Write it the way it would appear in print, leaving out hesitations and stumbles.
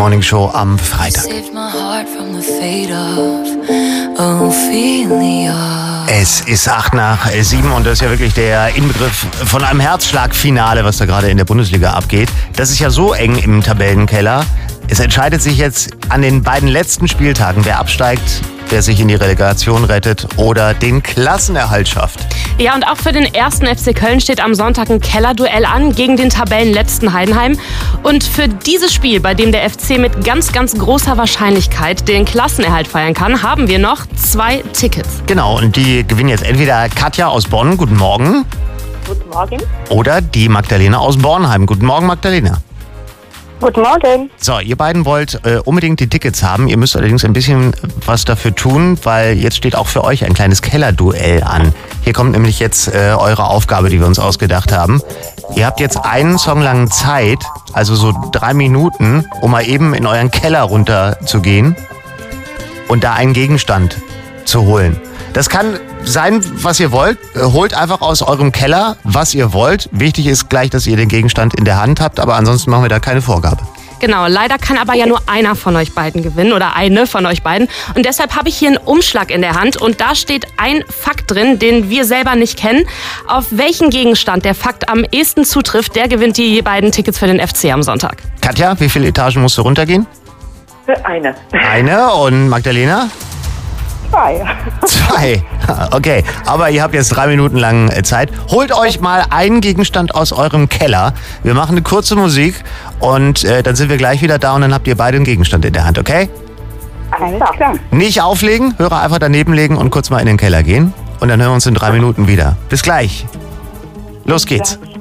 Morning Show am Freitag. Es ist 8:07 und das ist ja wirklich der Inbegriff von einem Herzschlagfinale, was da gerade in der Bundesliga abgeht. Das ist ja so eng im Tabellenkeller. Es entscheidet sich jetzt an den beiden letzten Spieltagen, wer absteigt, wer sich in die Relegation rettet oder den Klassenerhalt schafft. Ja, und auch für den ersten FC Köln steht am Sonntag ein Kellerduell an gegen den Tabellenletzten Heidenheim. Und für dieses Spiel, bei dem der FC mit ganz, ganz großer Wahrscheinlichkeit den Klassenerhalt feiern kann, haben wir noch 2 Tickets. Genau, und die gewinnen jetzt entweder Katja aus Bonn, guten Morgen. Guten Morgen. Oder die Magdalena aus Bornheim. Guten Morgen, Magdalena. Guten Morgen. So, ihr beiden wollt unbedingt die Tickets haben. Ihr müsst allerdings ein bisschen was dafür tun, weil jetzt steht auch für euch ein kleines Kellerduell an. Hier kommt nämlich jetzt eure Aufgabe, die wir uns ausgedacht haben. Ihr habt jetzt einen Song lang Zeit, also so 3 Minuten, um mal eben in euren Keller runter zu gehen und da einen Gegenstand zu holen. Das kann sein, was ihr wollt. Holt einfach aus eurem Keller, was ihr wollt. Wichtig ist gleich, dass ihr den Gegenstand in der Hand habt, aber ansonsten machen wir da keine Vorgabe. Genau, leider kann aber ja nur einer von euch beiden gewinnen oder eine von euch beiden. Und deshalb habe ich hier einen Umschlag in der Hand und da steht ein Fakt drin, den wir selber nicht kennen. Auf welchen Gegenstand der Fakt am ehesten zutrifft, der gewinnt die beiden Tickets für den FC am Sonntag. Katja, wie viele Etagen musst du runtergehen? Eine. Eine. Und Magdalena? 2. 2. Okay, aber ihr habt jetzt 3 Minuten lang Zeit. Holt euch mal einen Gegenstand aus eurem Keller. Wir machen eine kurze Musik und dann sind wir gleich wieder da und dann habt ihr beide einen Gegenstand in der Hand, okay? Alles klar. Nicht auflegen, Hörer einfach daneben legen und kurz mal in den Keller gehen. Und dann hören wir uns in 3 Minuten wieder. Bis gleich. Los geht's.